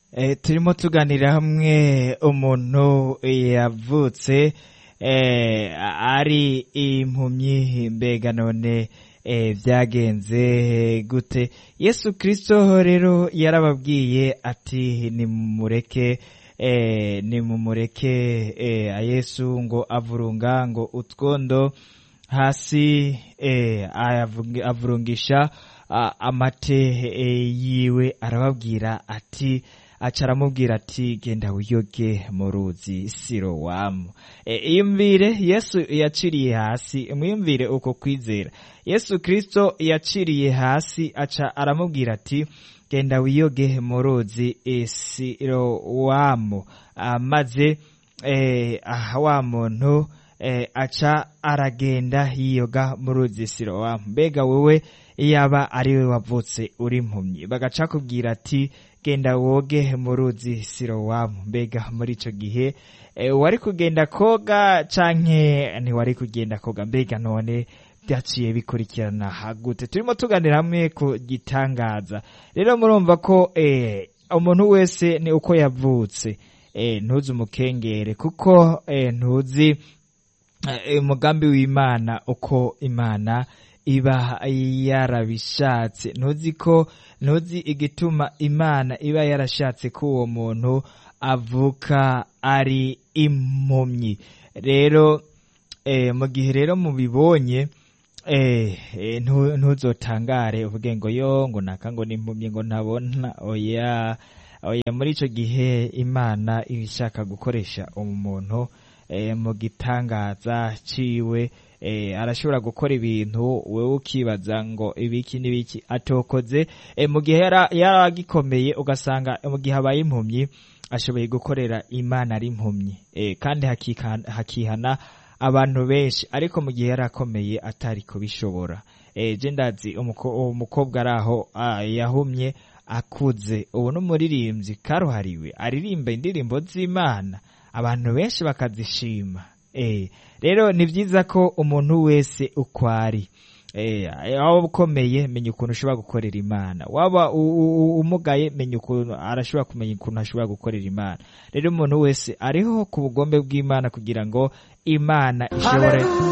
Turimo tuganira hamwe umuntu yavutse ari impumyi, mbega none vyagenze gute? Yesu Kristo rero yarababwiye ati nimumureke Yesu ngo avurunga ngo utwondo hasi, avurungisha amate yiwe, arababwira ati acaramubwira ati genda wiyoge mu ruzi Silowamu. Iyumvire Yesu yaciriye hasi, mwiyumvire uko kwizera. Yesu Kristo yaciriye hasi aca aramubwira ati genda wiyoge mu ruzi Silowamu. Maze wa muntu aca aragenda yiyoga mu ruzi Silowamu. Mbega wewe yaba ariwe wavutse uri impumyi, bagaca kubwira ati genda woge mu ruzi Silowamu, mbega muri ico gihe wari kugenda koga canke ntiwari kugenda koga? Mbega none byaciye bikurikirana hagute? Turimo tuganira hamwe ku gitangaza. Rero murumva ko umuntu wese ni uko yavutse, ntuzi umukengere kuko ntuzi umugambi w'Imana uko Imana iba yarabishatse. Ntuzi igituma Imana iba yarashatse ko uwo muntu avuka ari impumyi. Rero mu gihe rero mubibonye ntuzotangare uvuge ngo naka ngo n'impumyi ngo ntabona. Oya, muri ico gihe Imana ishaka gukoresha umuntu mu gitangaza ciwe. Arashobora gukora ibintu wewe ukibaza ngo ibiki n'ibiki atokoze. Mu gihe yaragikomeye ugasanga mu gihe abaye impumyi ashoboye gukorera Imana ari impumyi, kandi hakihana abantu benshi. Ariko mu gihe yarakomeye atari kubishobora. Je ndazi umukobwa araho yahumye akuze, ubu n'umuririmbyi karuhariwe aririmba indirimbo z'Imana, abantu benshi bakazishima. Rero ni vyiza ko umuntu wese ukwari, waba ukomeye menya ukuntu ushobora gukorera Imana, waba umugaye menya ukuntu arashobora kumenya ukuntu ashobora gukorera Imana. Rero umuntu wese ariho ku bugombe bw'Imana kugira ngo Imana ishobore